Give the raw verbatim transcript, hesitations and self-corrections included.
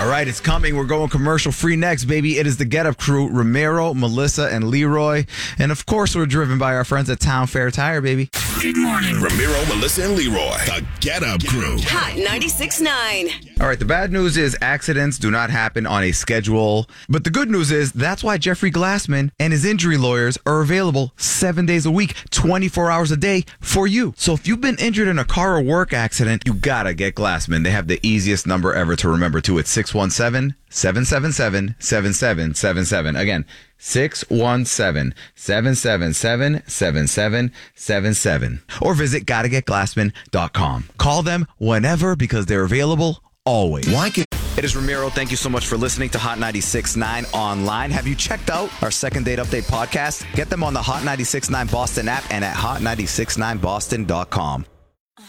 All right, it's coming. We're going commercial free next, baby. It is the Get Up Crew, Ramiro, Melissa, and Leroy. And of course, we're driven by our friends at Town Fair Tire, baby. Good morning. Ramiro, Melissa, and Leroy. The Get Up Crew. Hot ninety-six point nine. All right, the bad news is accidents do not happen on a schedule. But the good news is that's why Jeffrey Glassman and his injury lawyers are available seven days a week, twenty-four hours a day for you. So if you've been injured in a car or work accident, you gotta get Glassman. They have the easiest number ever to remember, too. It's six one seven, seven seven seven, seven seven seven seven. Again, six one seven, seven seven seven, seven seven seven seven. Or visit gotta get glassman dot com. Call them whenever because they're available always. Why can- It is Ramiro. Thank you so much for listening to Hot ninety-six point nine online. Have you checked out our Second Date Update podcast? Get them on the Hot ninety-six point nine Boston app and at hot nine six nine boston dot com.